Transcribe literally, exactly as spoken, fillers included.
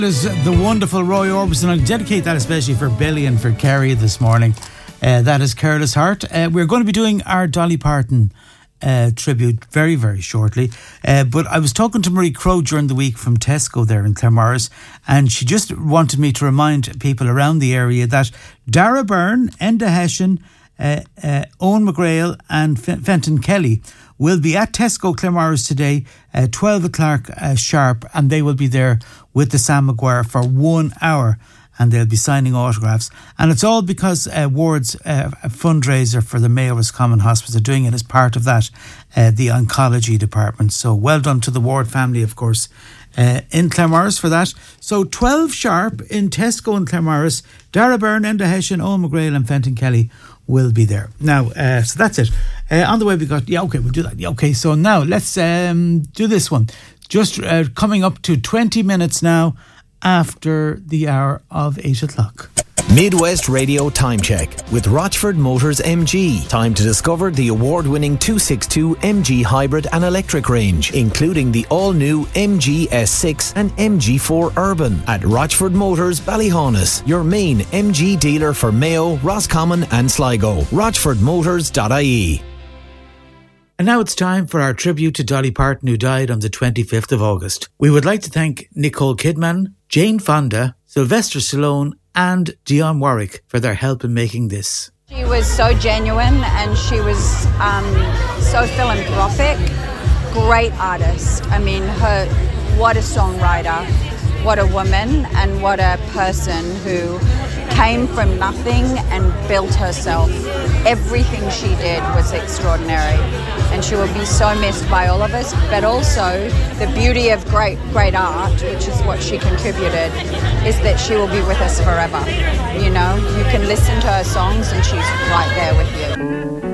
Is the wonderful Roy Orbison. I'll dedicate that especially for Billy and for Kerry this morning. Uh, that is Careless Heart. Uh, we're going to be doing our Dolly Parton uh, tribute very, very shortly. Uh, but I was talking to Marie Crowe during the week from Tesco there in Claremorris, and she just wanted me to remind people around the area that Dara Byrne, Enda Hession, uh, uh, Owen McGrail and F- Fenton Kelly will be at Tesco Claremorris today at twelve o'clock uh, sharp, and they will be there with the Sam Maguire for one hour, and they'll be signing autographs. And it's all because uh, Ward's uh, fundraiser for the Mayo Roscommon Hospice are doing it as part of that, uh, the oncology department. So well done to the Ward family, of course, uh, in Claremorris for that. So twelve sharp in Tesco in Claremorris. Dara Byrne, Enda Hession, Owen McGrail and Fenton Kelly will be there. Now, uh, so that's it. Uh, on the way we got, yeah, okay, we'll do that. Yeah, okay, so now let's um, do this one. Just uh, coming up to twenty minutes now after the hour of eight o'clock. Midwest Radio Time Check with Rochford Motors M G. Time to discover the award-winning two sixty-two M G hybrid and electric range, including the all-new M G S six and M G four Urban at Rochford Motors Ballyhaunis, your main M G dealer for Mayo, Roscommon and Sligo. rochford motors dot I E. And now it's time for our tribute to Dolly Parton, who died on the twenty-fifth of August. We would like to thank Nicole Kidman, Jane Fonda, Sylvester Stallone and Dionne Warwick for their help in making this. She was so genuine and she was um, so philanthropic. Great artist. I mean, her, what a songwriter, what a woman, and what a person who came from nothing and built herself. Everything she did was extraordinary, and she will be so missed by all of us. But also, the beauty of great, great art, which is what she contributed, is that she will be with us forever. You know, you can listen to her songs and she's right there with you.